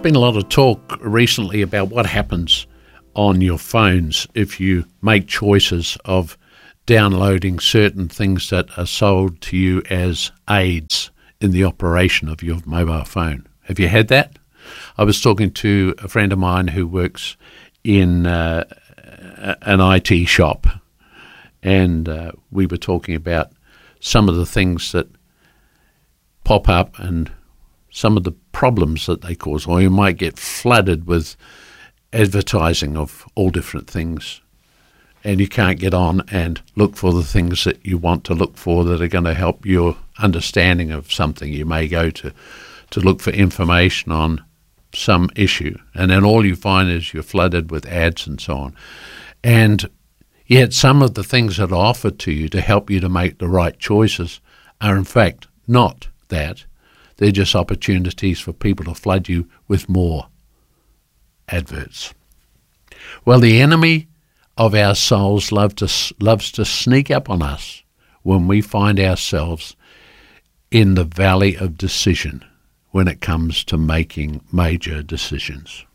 been a lot of talk recently about what happens on your phones if you make choices of downloading certain things that are sold to you as aids in the operation of your mobile phone. Have you had that? I was talking to a friend of mine who works in an IT shop, and we were talking about some of the things that pop up and some of the problems that they cause. Or you might get flooded with advertising of all different things, and you can't get on and look for the things that you want to look for that are going to help your understanding of something. You may go to look for information on some issue, and then all you find is you're flooded with ads and so on. And yet some of the things that are offered to you to help you to make the right choices are in fact not that. They're just opportunities for people to flood you with more adverts. Well, the enemy of our souls loves to sneak up on us when we find ourselves in the valley of decision when it comes to making major decisions.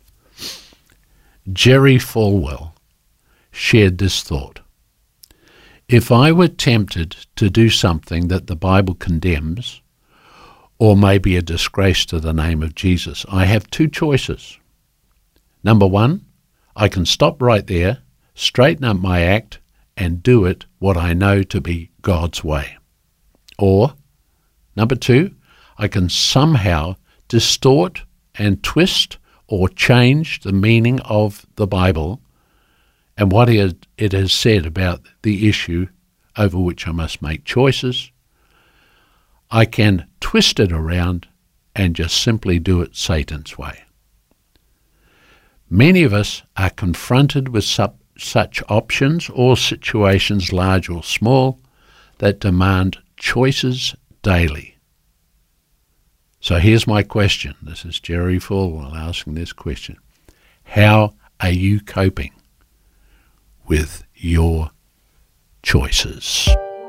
Jerry Falwell shared this thought: if I were tempted to do something that the Bible condemns, or may be a disgrace to the name of Jesus, I have two choices. Number one, I can stop right there, straighten up my act, and do it what I know to be God's way. Or, number two, I can somehow distort and twist or change the meaning of the Bible and what it has said about the issue over which I must make choices. I can twist it around and just simply do it Satan's way. Many of us are confronted with such options or situations, large or small, that demand choices daily. So here's my question. This is Jerry Falwell asking this question. How are you coping with your choices?